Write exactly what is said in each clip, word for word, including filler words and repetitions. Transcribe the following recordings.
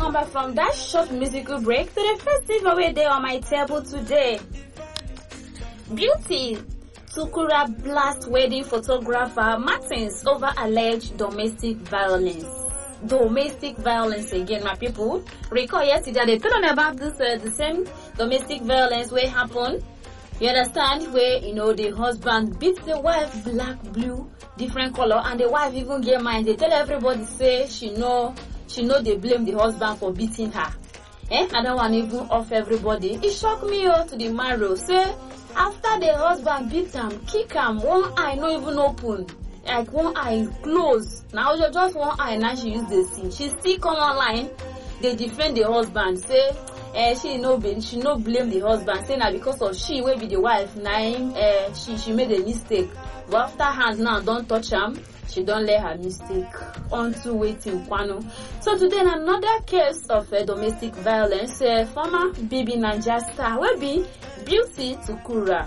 welcome back from that short musical break to the first giveaway day on my table today. Beauty Tukura blast wedding photographer Martins over alleged domestic violence. Domestic violence again, my people. Recall yesterday they told me about this uh, the same domestic violence where happened. You understand, where you know the husband beats the wife black, blue, different color, and the wife even get mad. They tell everybody say she know she know they blame the husband for beating her. Eh? I don't want even off everybody. It shocked me oh to the marrow. Say after the husband beat him, kick him, one eye not even open, like one eye closed. Now just one eye. Now she use the scene. She still come online. They defend the husband. Say. Uh, she no be, she no blame the husband, saying that because of she will be the wife, nine uh, she she made a mistake. But after hands now don't touch him, she don't let her mistake onto waiting kwano. So today another case of uh, domestic violence. Uh, former B B Naija star will be Beauty Tukura.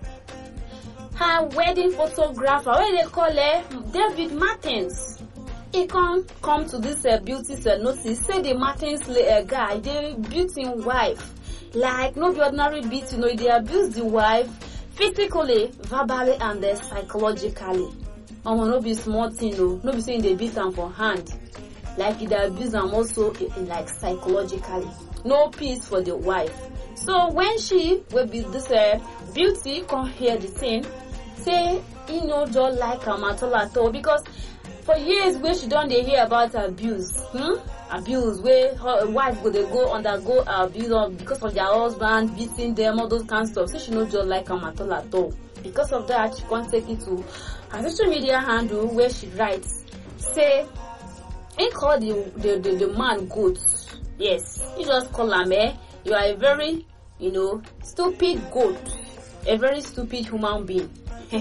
Her wedding photographer, what they call her, David Martins. He come come to this uh, Beauty's uh, notice. Say the Martins uh, guy, they beat his wife. Like no be ordinary beat, you know, they abuse the wife physically, verbally, and uh, psychologically. And um, no be small thing, no, no be saying they beat them for hand. Like they abuse them also uh, like psychologically. No peace for the wife. So when she will be this uh, Beauty come hear the thing, say he no don't like him at all at all, because for years where she don't they hear about abuse, hmm? abuse where her wife go they go undergo abuse because of their husband beating them, all those kind of stuff. So she no just like them at all at all. Because of that, she can't take it to her social media handle where she writes, say, he called the the, the, the man goat. Yes, he just call him, eh? You are a very, you know, stupid goat, a very stupid human being.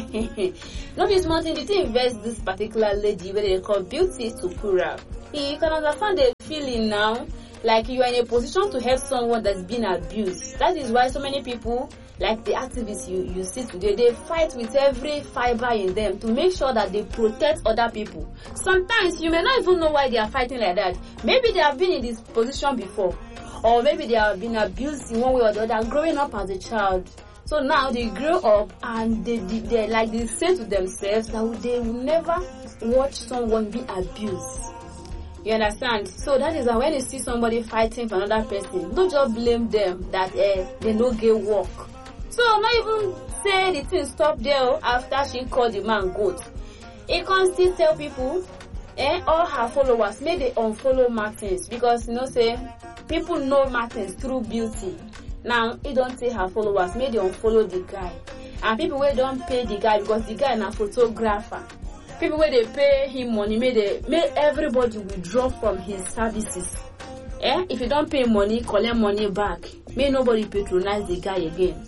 No be small thing. The thing invest this particular lady where they call Beauty Tukura. You can understand the feeling now, like you are in a position to help someone that's been abused. That is why so many people, like the activists you, you see today, they fight with every fiber in them to make sure that they protect other people. Sometimes you may not even know why they are fighting like that. Maybe they have been in this position before, or maybe they have been abused in one way or the other growing up as a child. So now they grow up and they, they, they like they say to themselves that they will never watch someone be abused. You understand? So that is why when you see somebody fighting for another person, don't just blame them that uh, they no get work. So not even say the thing stop there after she called the man goat. He can still tell people, eh, all her followers, may they unfollow Martins, because you know say people know Martins through Beauty. Now, he don't say her followers, may they unfollow the guy. And people where don't pay the guy because the guy is a photographer. People where they pay him money, may they may everybody withdraw from his services. Eh? If you don't pay money, collect money back. May nobody patronize the guy again.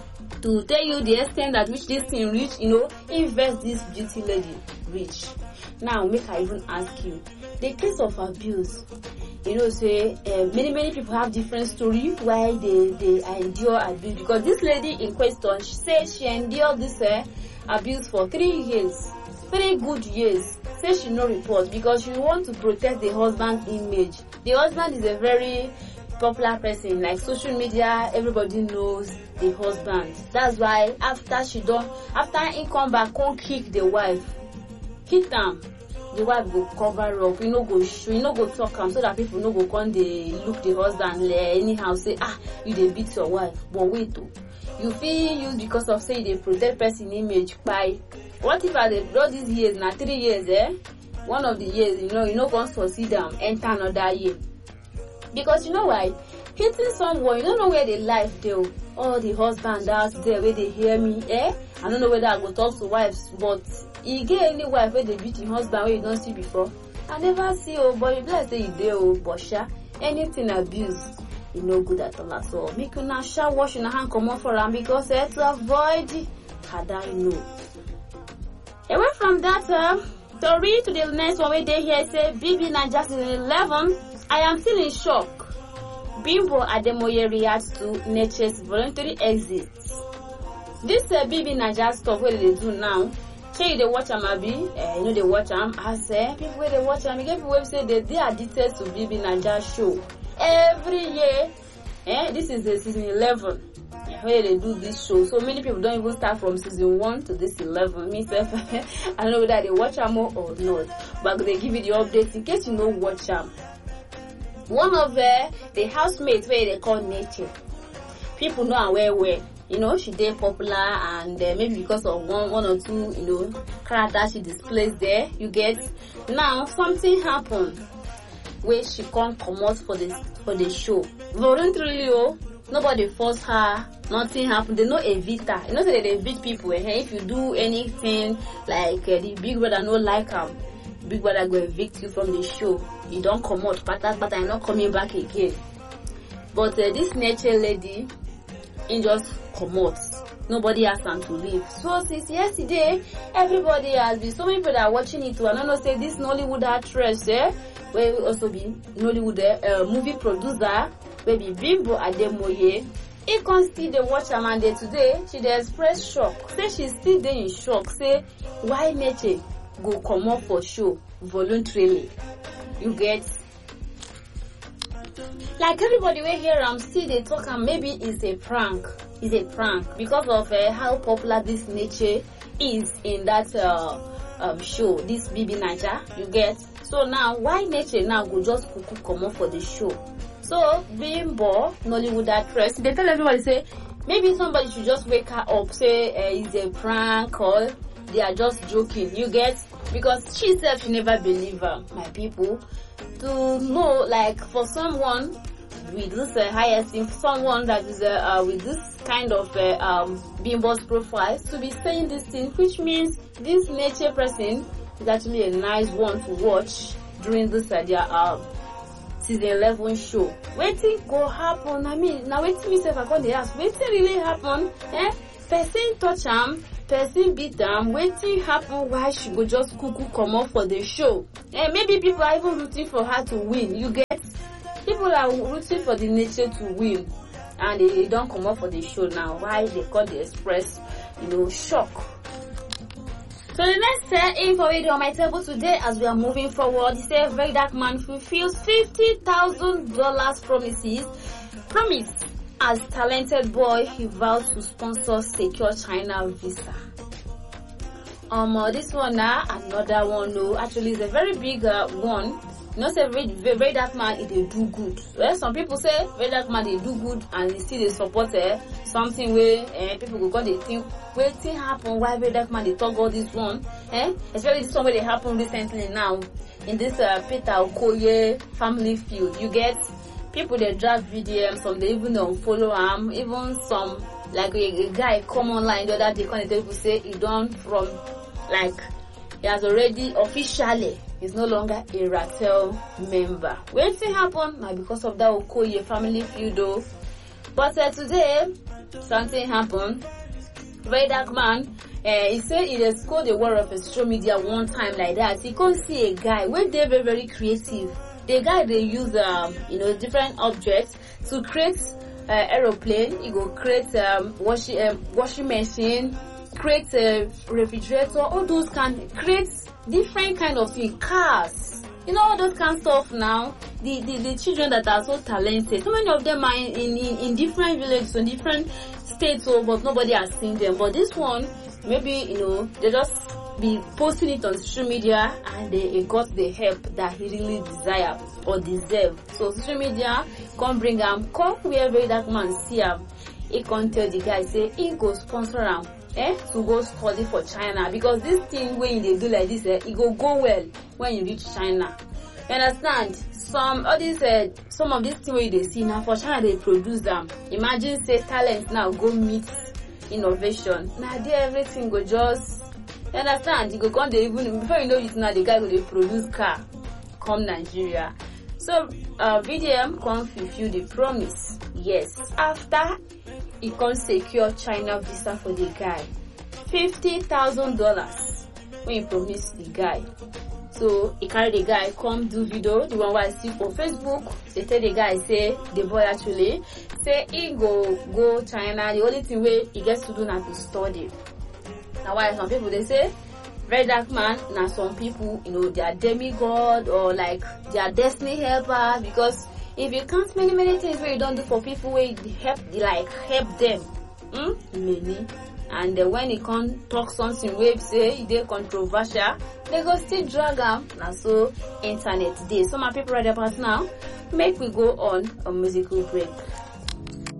To tell you the extent at which this thing reach, you know, invest this Beauty lady reach. Now, make I even ask you, the case of abuse. You know, say uh, many many people have different story why they they endure abuse, because this lady in question, she said she endured this uh, abuse for three years, three good years. Say she no report because she want to protect the husband's image. The husband is a very popular person, like social media, everybody knows the husband. That's why after she done, after he come back, come kick the wife, hit them. The wife go cover up, you know, go show, you know, go talk am so that people no go come they look the husband anyhow, say ah you dey beat your wife. But wait oh, you feel use because of say they protect person image by what if I dey all these years now three years eh? One of the years you know you know go succeed them enter another year, because you know why? Hitting someone, you don't know where the life dey. All the husband out there where they hear me, eh? I don't know whether I go talk to wives, but you get any wife where they beat your husband where you don't see before? I never see oh, but you bless say you dey oh, but sha, anything abuse, you no good at all at all. Make you now sha wash your hand come off for am, because eh, to avoid had I know. Away from that, uh, story to the next one where they hear say B B Naija season eleven. I am still in shock. Bimbo Ademoye reacts to Neche's voluntary exit. This uh, B B Naija stuff where they do now, Shey you dey watch am abi? Uh, you know they watch am. As uh, people wey dey watch am, you get people wey say they they addicted to B B Naija show every year. Eh, this is the season eleven. Where they do this show, so many people don't even start from season one to this eleven. Me self, I don't know whether they watch am or not, but they give you the updates in case you know watch am. One of uh, the housemates where they call Nature, people know her well well. You know, she dey popular, and uh, maybe because of one, one or two, you know, characters she displays there. You get now something happened where she can't come out for this for the show voluntarily. Oh, nobody forced her. Nothing happened. They no evict her. You know, say they evict people. Eh? If you do anything like uh, the Big Brother no like am, Big Brother go evict you from the show. You don't come out, but but I'm not coming back again. But uh, this Nature lady, in just come out. Nobody asked them to leave. So since yesterday, everybody has been, so many people that are watching it too. I don't know, say this Nollywood actress, eh, where will also be Nollywood uh, movie producer, maybe Bimbo Ademoye. He can still dey watch am, and day today she dey express shock. Say she still dey in shock. Say why Nature go comot for show voluntarily. You get, like everybody wey hear am still dey talk am. Maybe it's a prank. It's a prank because of uh, how popular this Nature is in that uh, um, show. This B B Naija. You get. So now why Nature now go just kuku comot for the show? So, Bimbo, Nollywood actress, they tell everybody, say, maybe somebody should just wake her up, say, uh, it's a prank, or they are just joking, you get? Because she said she never believed her, my people. To know, like, for someone with this uh, highest, someone that is uh, uh, with this kind of uh, um, Bimbo's profile, to be saying this thing, which means this Nature person is actually a nice one to watch during this uh, their um, season eleven show. Wetin go happen? I mean, now wetin me sef I come dey ask, wetin really happen? Eh? Person touch am, person beat am. Wetin happen? Why she go just kuku comot for the show? Eh? Maybe people are even rooting for her to win. You get? People are rooting for the Nature to win, and they, they don't come up for the show now. Why they call the express, you know, shock. So the next uh, info video on my table today, as we are moving forward, is a very dark man fulfills fifty thousand dollars promises. Promise as talented boy he vows to sponsor secure China visa. Um, uh, this one now, uh, another one. No, actually, it's a very big uh, one. You know, say very, very, very dark man, it they do good. Well, some people say very dark man they do good, and they still they support uh, something where uh, people go go they think waiting happen. Why very dark man they talk all this one? Eh? Especially this one where they happen recently now in this uh, Peter Okoye family feud. You get people they drag V D M, some they even don't follow him, even some like a, a guy come online the other day when people say he done from like he has already officially. Is no longer a Ratel member. When thing happen, now because of that Okoye family feud though. But uh, today, something happened. Very dark man, uh, he said he has scored the war of social media one time like that. He can't see a guy when they're very, very creative. The guy they use um, you know, different objects to create uh, aeroplane. He go create um, washing um, washing machine, create a refrigerator. All those can create different kind of thing, cars, you know, all those kind of stuff now. The, the the children that are so talented, so many of them are in in, in different villages, in different states, so but nobody has seen them. But this one, maybe, you know, they just be posting it on social media, and they, they got the help that he really desire or deserve. So social media come bring him, come where very dark man see him. He can't tell the guy, say he go sponsor him. Eh, to go study for China, because this thing when they do like this, eh, it go go well when you reach China. You understand? Some all these, uh, some of these things where they see now for China they produce them. Imagine say talent now go meet innovation. Now there everything go just. You understand? You go come they even before you know it now the guy go they produce car, come Nigeria. So uh, V D M come fulfill the promise. Yes, after he can secure China visa for the guy. fifty thousand dollars when he promised the guy. So he carry the guy, come do video, the one I see for Facebook. They tell the guy, say, the boy actually, say he go, go China. The only thing where he gets to do now to study. Now why some people they say, very dark man. Now some people, you know, they are demigod or like they are destiny helper, because if you count many many things where you don't do for people where you help, like help them, hmm? many. And uh, when he can't talk something where say they controversial, they go still drag them. Now so internet day. So my people right about now, make we go on a musical break.